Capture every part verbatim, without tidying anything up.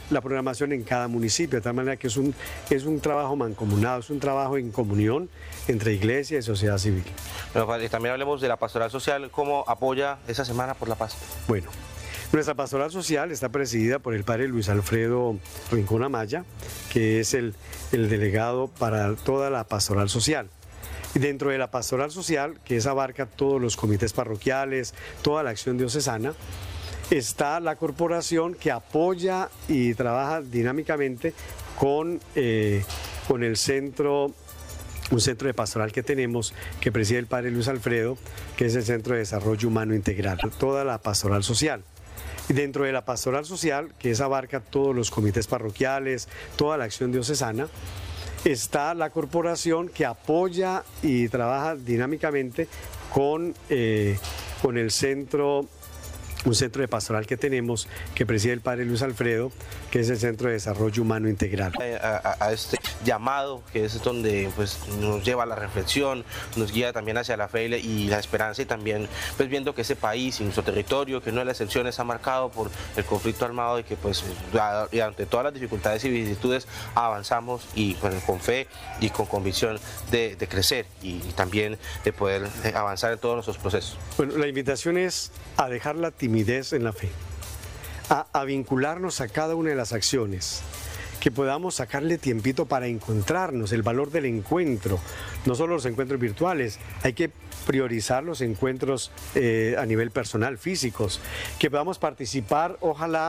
la programación en cada municipio, de tal manera que es un, es un trabajo mancomunado, es un trabajo en comunión entre iglesia y sociedad civil. Bueno, padre, también hablemos de la pastoral social, ¿cómo apoya esa Semana por la Paz? Bueno, nuestra pastoral social está presidida por el padre Luis Alfredo Rincón Amaya, que es el, el delegado para toda la pastoral social. Y dentro de la pastoral social, que esa abarca todos los comités parroquiales, toda la acción diocesana, está la corporación que apoya y trabaja dinámicamente con, eh, con el centro, un centro de pastoral que tenemos, que preside el padre Luis Alfredo, que es el Centro de Desarrollo Humano Integral, toda la pastoral social. Y dentro de la pastoral social, que esa abarca todos los comités parroquiales, toda la acción diocesana, está la corporación que apoya y trabaja dinámicamente con, eh, con el centro, un centro de pastoral que tenemos, que preside el padre Luis Alfredo, que es el Centro de Desarrollo Humano Integral. A, a, a este llamado, que es donde pues, nos lleva a la reflexión, nos guía también hacia la fe y la esperanza, y también pues, viendo que ese país y nuestro territorio, que no es la excepción, está marcado por el conflicto armado y que pues y ante todas las dificultades y vicisitudes avanzamos y pues, con fe y con convicción de, de crecer y, y también de poder avanzar en todos nuestros procesos. Bueno, la invitación es a dejar la timidez en la fe, a, a vincularnos a cada una de las acciones, que podamos sacarle tiempito para encontrarnos, el valor del encuentro, no solo los encuentros virtuales, hay que priorizar los encuentros eh, a nivel personal, físicos, que podamos participar, ojalá,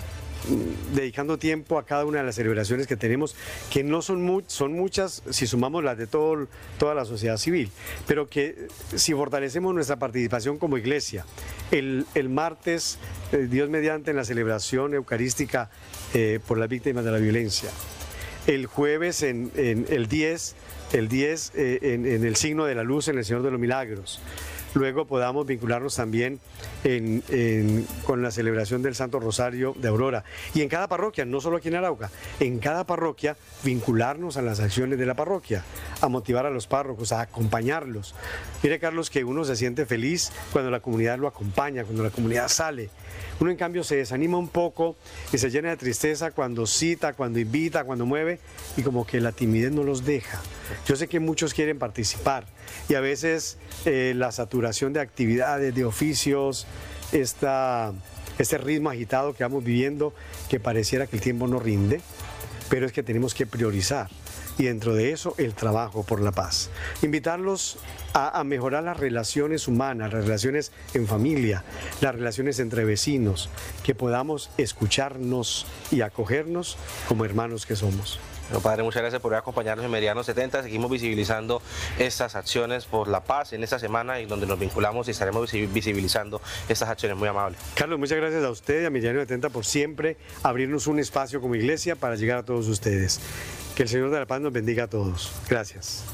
dedicando tiempo a cada una de las celebraciones que tenemos, que no son, mu son muchas si sumamos las de todo, toda la sociedad civil, pero que si fortalecemos nuestra participación como iglesia, el, el martes, eh, Dios mediante, en la celebración eucarística eh, por las víctimas de la violencia, el jueves en, en el diez, el diez eh, en, en el signo de la luz en el Señor de los Milagros. Luego podamos vincularnos también en, en, con la celebración del Santo Rosario de Aurora. Y en cada parroquia, no solo aquí en Arauca, en cada parroquia vincularnos a las acciones de la parroquia, a motivar a los párrocos, a acompañarlos. Mire, Carlos, que uno se siente feliz cuando la comunidad lo acompaña, cuando la comunidad sale. Uno en cambio se desanima un poco y se llena de tristeza cuando cita, cuando invita, cuando mueve, y como que la timidez no los deja. Yo sé que muchos quieren participar y a veces eh, la saturación de actividades, de oficios, esta, este ritmo agitado que vamos viviendo, que pareciera que el tiempo no rinde, pero es que tenemos que priorizar. Y dentro de eso, el trabajo por la paz. Invitarlos a, a mejorar las relaciones humanas, las relaciones en familia, las relaciones entre vecinos, que podamos escucharnos y acogernos como hermanos que somos. Bueno, padre, muchas gracias por acompañarnos en Meridiano setenta. Seguimos visibilizando estas acciones por la paz en esta semana y donde nos vinculamos y estaremos visibilizando estas acciones. Muy amable. Carlos, muchas gracias a usted y a Meridiano setenta por siempre abrirnos un espacio como iglesia para llegar a todos ustedes. Que el Señor de la Paz nos bendiga a todos. Gracias.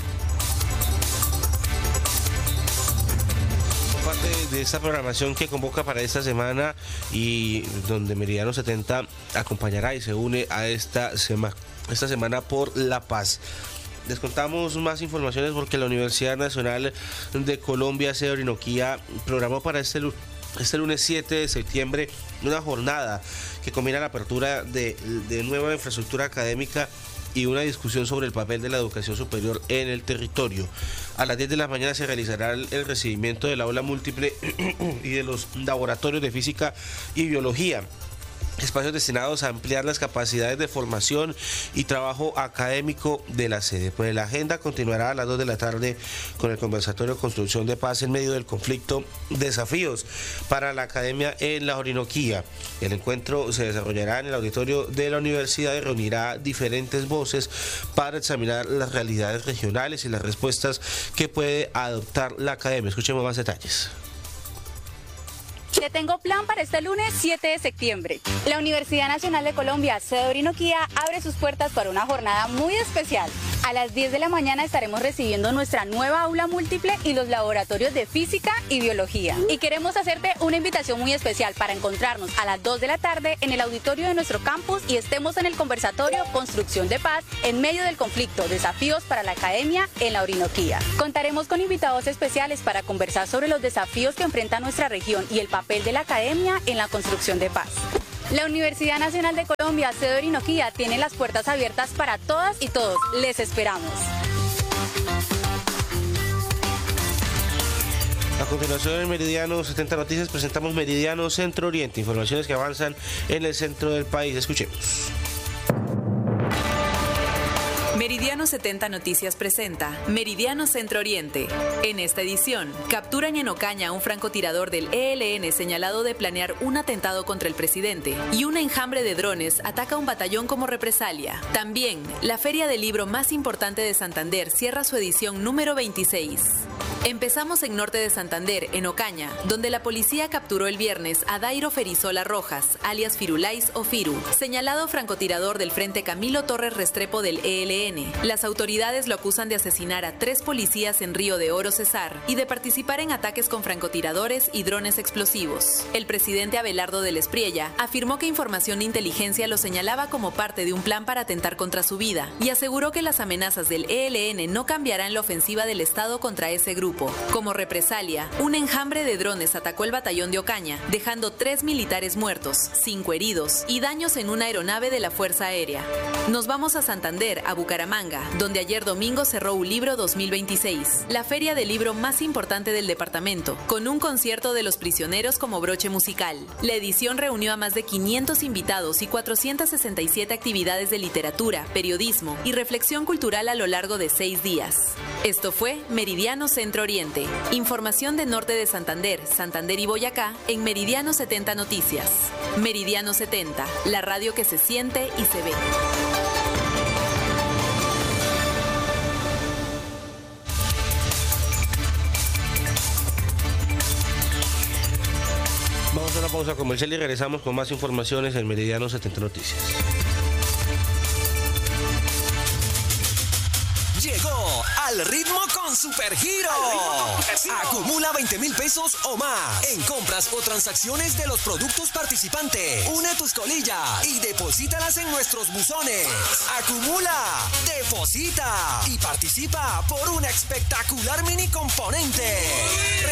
Parte de esta programación que convoca para esta semana y donde Meridiano setenta acompañará y se une a esta semana. Esta semana por la paz. Les contamos más informaciones porque la Universidad Nacional de Colombia, sede Orinoquía, programó para este, este lunes siete de septiembre una jornada que combina la apertura de, de nueva infraestructura académica y una discusión sobre el papel de la educación superior en el territorio. A las diez de la mañana se realizará el, el recibimiento del aula múltiple y de los laboratorios de física y biología. Espacios destinados a ampliar las capacidades de formación y trabajo académico de la sede. Pues la agenda continuará a las dos de la tarde con el conversatorio Construcción de Paz en medio del conflicto, desafíos para la academia en la Orinoquía. El encuentro se desarrollará en el auditorio de la universidad y reunirá diferentes voces para examinar las realidades regionales y las respuestas que puede adoptar la academia. Escuchemos más detalles. Le tengo plan para este lunes siete de septiembre. La Universidad Nacional de Colombia, sede Orinoquía, abre sus puertas para una jornada muy especial. A las diez de la mañana estaremos recibiendo nuestra nueva aula múltiple y los laboratorios de física y biología. Y queremos hacerte una invitación muy especial para encontrarnos a las dos de la tarde en el auditorio de nuestro campus y estemos en el conversatorio Construcción de Paz en medio del conflicto, desafíos para la academia en la Orinoquía. Contaremos con invitados especiales para conversar sobre los desafíos que enfrenta nuestra región y el papel de la academia en la construcción de paz. La Universidad Nacional de Colombia, sede Orinoquía, tiene las puertas abiertas para todas y todos. Les esperamos. A continuación, en Meridiano setenta Noticias presentamos Meridiano Centro Oriente, informaciones que avanzan en el centro del país. Escuchemos. Meridiano setenta Noticias presenta Meridiano Centro Oriente. En esta edición, capturan en Ocaña a un francotirador del E L N señalado de planear un atentado contra el presidente, y un enjambre de drones ataca un batallón como represalia. También, la feria del libro más importante de Santander cierra su edición número veintiséis. Empezamos en norte de Santander, en Ocaña, donde la policía capturó el viernes a Dairo Ferizola Rojas, alias Firulais o Firu, señalado francotirador del Frente Camilo Torres Restrepo del E L N. Las autoridades lo acusan de asesinar a tres policías en Río de Oro, Cesar, y de participar en ataques con francotiradores y drones explosivos. El presidente Abelardo del Espriella afirmó que información de inteligencia lo señalaba como parte de un plan para atentar contra su vida, y aseguró que las amenazas del E L N no cambiarán la ofensiva del Estado contra ese grupo. Como represalia, un enjambre de drones atacó el batallón de Ocaña, dejando tres militares muertos, cinco heridos y daños en una aeronave de la Fuerza Aérea. Nos vamos a Santander, a Bucaramanga, donde ayer domingo cerró Ulibro dos mil veintiséis, la feria del libro más importante del departamento, con un concierto de Los Prisioneros como broche musical. La edición reunió a más de quinientos invitados y cuatrocientas sesenta y siete actividades de literatura, periodismo y reflexión cultural a lo largo de seis días. Esto fue Meridiano Centro Oriente. Información de norte de Santander, Santander y Boyacá en Meridiano setenta Noticias. Meridiano setenta, la radio que se siente y se ve. Vamos a una pausa comercial y regresamos con más informaciones en Meridiano setenta Noticias. Llegó Al Ritmo con Supergiro. Acumula veinte mil pesos o más en compras o transacciones de los productos participantes. Une tus colillas y deposítalas en nuestros buzones. Acumula, deposita y participa por un espectacular mini componente.